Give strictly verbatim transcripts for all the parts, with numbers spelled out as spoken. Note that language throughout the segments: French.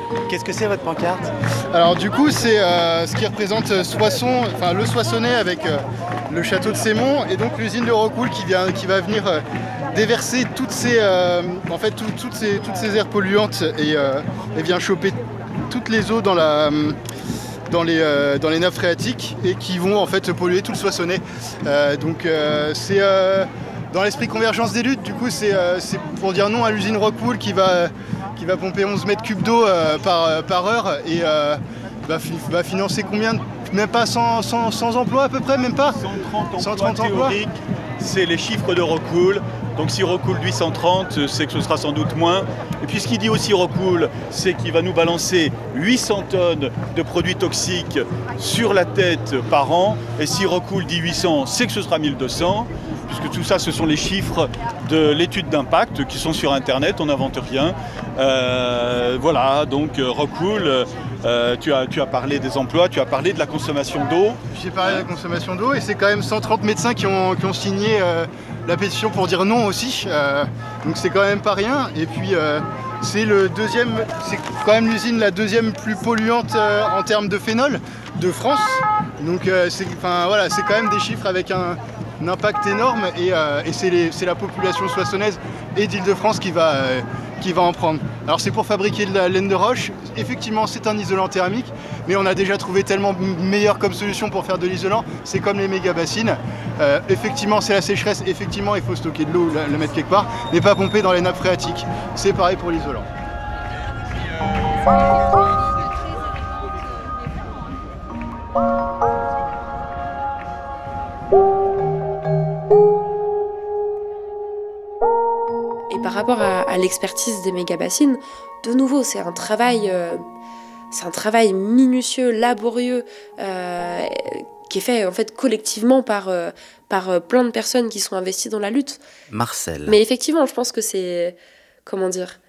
Qu'est-ce que c'est votre pancarte? Alors du coup, c'est euh, ce qui représente Soissons, enfin le Soissonnais avec euh, le château de Sémont et donc l'usine de Rockwool qui, vient, qui va venir euh, déverser toutes ces, euh, en fait, tout, toutes, ces, toutes ces aires polluantes et, euh, et vient choper toutes les eaux dans la... Dans les, euh, dans les nappes phréatiques et qui vont en fait polluer tout le Soissonnais. Euh, donc euh, c'est euh, dans l'esprit convergence des luttes, du coup c'est euh, pour dire non à l'usine Rockwool qui va, qui va pomper onze mètres cubes d'eau euh, par, par heure et euh, va, fi va financer combien de, même pas cent, cent, cent emplois à peu près, même pas cent trente emplois cent trente emplois théoriques, c'est les chiffres de Rockwool. Donc si Rockwool dit cent trente, c'est que ce sera sans doute moins. Et puis ce qu'il dit aussi Rockwool, c'est qu'il va nous balancer huit cents tonnes de produits toxiques sur la tête par an. Et si Rockwool dit huit cents, c'est que ce sera mille deux cents. Puisque tout ça, ce sont les chiffres de l'étude d'impact qui sont sur Internet, on n'invente rien. Euh, voilà, donc Rockwool, euh, tu, as, tu as parlé des emplois, tu as parlé de la consommation d'eau. J'ai parlé de la consommation d'eau et c'est quand même cent trente médecins qui ont, qui ont signé euh, la pétition pour dire non aussi. Euh, donc c'est quand même pas rien. Et puis euh, c'est le deuxième, c'est quand même l'usine la deuxième plus polluante euh, en termes de phénol de France. Donc euh, c'est voilà, c'est quand même des chiffres avec un un impact énorme et, euh, et c'est la population soissonnaise et d'Île-de-France qui, euh, qui va en prendre. Alors c'est pour fabriquer de la laine de roche, effectivement c'est un isolant thermique, mais on a déjà trouvé tellement meilleur comme solution pour faire de l'isolant, c'est comme les méga bassines. Euh, effectivement c'est la sécheresse, effectivement il faut stocker de l'eau, la, la mettre quelque part, mais pas pomper dans les nappes phréatiques. C'est pareil pour l'isolant. Par rapport à, à l'expertise des méga-bassines, de nouveau, c'est un travail, euh, c'est un travail minutieux, laborieux, euh, qui est fait en fait collectivement par, euh, par euh, plein de personnes qui sont investies dans la lutte. Marcel. Mais effectivement, je pense que c'est, comment dire,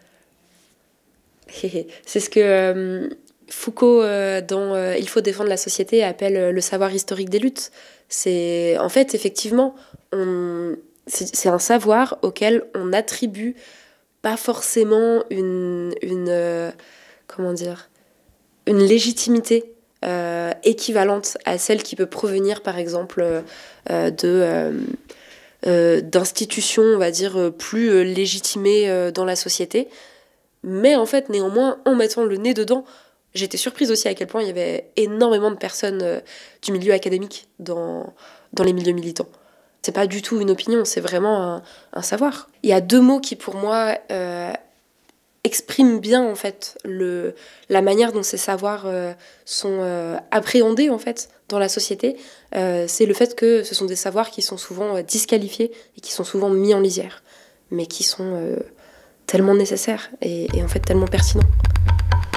c'est ce que euh, Foucault, euh, dans euh, Il faut défendre la société, appelle euh, le savoir historique des luttes. C'est, en fait, effectivement, on... c'est un savoir auquel on attribue pas forcément une, une euh, comment dire, une légitimité euh, équivalente à celle qui peut provenir, par exemple, euh, de euh, euh, d'institutions, on va dire, plus euh, légitimées euh, dans la société. Mais en fait, néanmoins, en mettant le nez dedans, j'étais surprise aussi à quel point il y avait énormément de personnes euh, du milieu académique dans, dans les milieux militants. C'est pas du tout une opinion, c'est vraiment un, un savoir. Il y a deux mots qui, pour moi, euh, expriment bien, en fait, le, la manière dont ces savoirs euh, sont euh, appréhendés, en fait, dans la société. Euh, c'est le fait que ce sont des savoirs qui sont souvent euh, disqualifiés et qui sont souvent mis en lisière, mais qui sont euh, tellement nécessaires et, et, en fait, tellement pertinents.